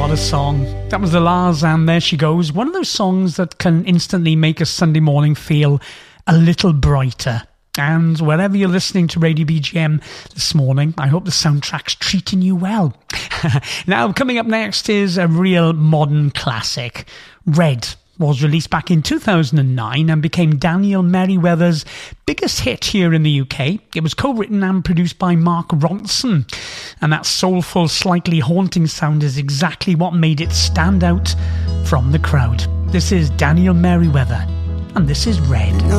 What a song. That was the Lars and There She Goes. One of those songs that can instantly make a Sunday morning feel a little brighter. And wherever you're listening to Radio BGM this morning, I hope the soundtrack's treating you well. Now, coming up next is a real modern classic. Red was released back in 2009 and became Daniel Merriweather's biggest hit here in the UK. It was co-written and produced by Mark Ronson, and that soulful, slightly haunting sound is exactly what made it stand out from the crowd. This is Daniel Merriweather, and this is Red.